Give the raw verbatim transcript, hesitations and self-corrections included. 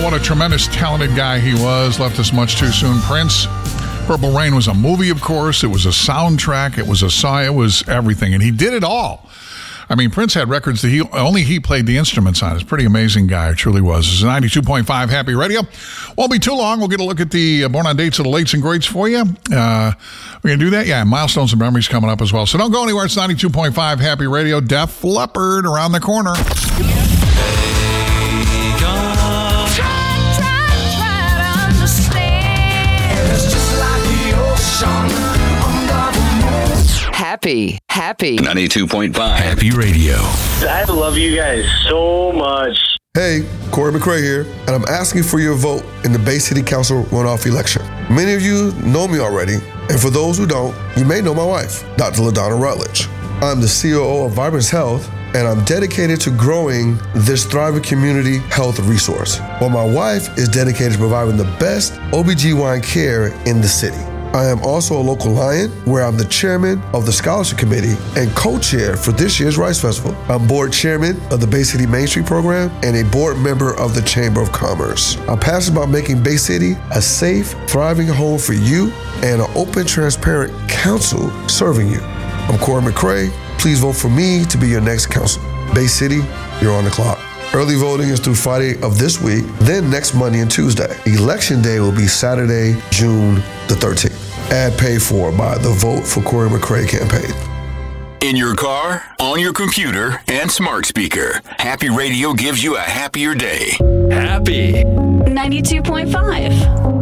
what a tremendous talented guy he was. Left us much too soon. Prince. Purple Rain was a movie, of course. It was a soundtrack. It was a song. It was everything. And he did it all. I mean, Prince had records that he only he played the instruments on. He's a pretty amazing guy. It truly was. This is ninety-two point five Happy Radio. Won't be too long. We'll get a look at the uh, Born on Dates of the Lates and Greats for you. Uh, we're going to do that? Yeah, milestones and memories coming up as well. So don't go anywhere. It's ninety-two point five Happy Radio. Def Leppard around the corner. Happy, happy. ninety-two point five Happy Radio. I love you guys so much. Hey, Corey McRae here, and I'm asking for your vote in the Bay City Council runoff election. Many of you know me already, and for those who don't, you may know my wife, Doctor LaDonna Rutledge. I'm the C O O of Vibrance Health, and I'm dedicated to growing this thriving community health resource, while my wife is dedicated to providing the best O B G Y N care in the city. I am also a local Lion, where I'm the chairman of the scholarship committee and co-chair for this year's Rice Festival. I'm board chairman of the Bay City Main Street program and a board member of the Chamber of Commerce. I'm passionate about making Bay City a safe, thriving home for you and an open, transparent council serving you. I'm Corey McRae. Please vote for me to be your next council. Bay City, you're on the clock. Early voting is through Friday of this week, then next Monday and Tuesday. Election day will be Saturday, June the thirteenth. Ad paid for by the Vote for Corey McRae campaign. In your car, on your computer, and smart speaker, Happy Radio gives you a happier day. Happy. ninety-two point five